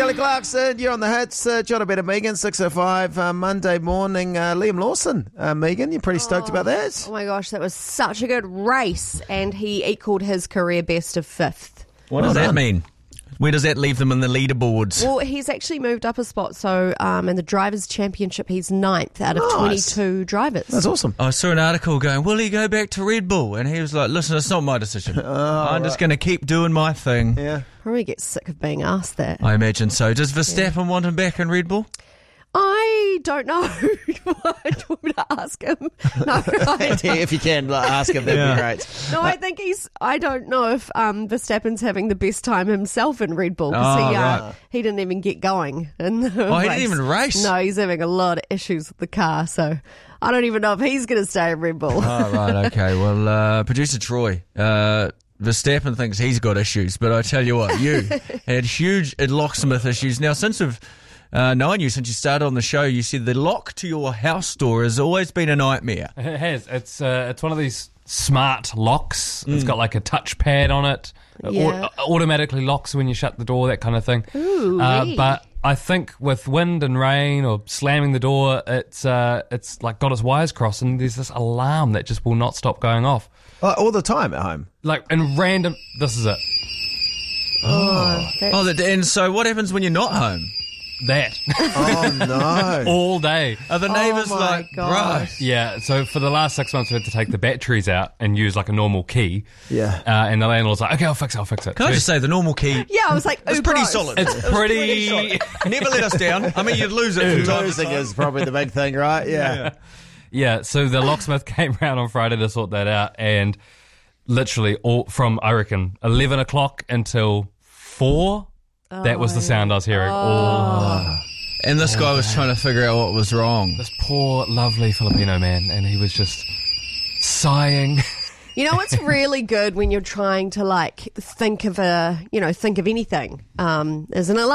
Kelly Clarkson, you're on the hits. John Abed and Megan, 6:05 Monday morning. Liam Lawson, Megan, you're pretty stoked about that? Oh my gosh, that was such a good race, and he equalled his career best of 5th. What does that mean? Where does that leave them in the leaderboards? Well, he's actually moved up a spot, so in the Drivers' Championship, he's 9th out of 22 drivers. That's awesome. I saw an article going, will he go back to Red Bull? And he was like, listen, it's not my decision. I'm just going to keep doing my thing. Yeah. Probably get sick of being asked that. I imagine so. Does Verstappen want him back in Red Bull? I don't know. Do you want me to ask him? No, If you can, ask him, that'd be great. No, I think I don't know if Verstappen's having the best time himself in Red Bull because he didn't even get going in the race. He didn't even race? No, he's having a lot of issues with the car, so I don't even know if he's going to stay in Red Bull. Oh, right, okay. Well, producer Troy, Verstappen thinks he's got issues, but I tell you what, you had huge locksmith issues. Now, since we've known you, since you started on the show, you said the lock to your house door has always been a nightmare. It has. It's one of these smart locks. It's got like a touchpad on it. Yeah. It automatically locks when you shut the door, that kind of thing. Ooh, but I think with wind and rain or slamming the door, it's like got its wires crossed, and there's this alarm that just will not stop going off. All the time at home? Like in random... This is it. And so what happens when you're not home? That. Oh, no. All day. Are the neighbours my like, gosh. bro? Yeah, so for the last 6 months we had to take the batteries out and use like a normal key. Yeah. And the landlord's like, okay, I'll fix it. Can I just say the normal key? Yeah, I was like, It's ooh, pretty gross. solid. It's pretty... Never let us down. I mean, you'd lose it from time to Losing time. is probably the big thing, right? Yeah. Yeah, so the locksmith came round on Friday to sort that out, and literally all from, I reckon, 11 o'clock until 4, that was the sound I was hearing all... And this guy was trying to figure out what was wrong. This poor, lovely Filipino man, and he was just sighing. You know what's really good when you're trying to think of anything, is an alarm.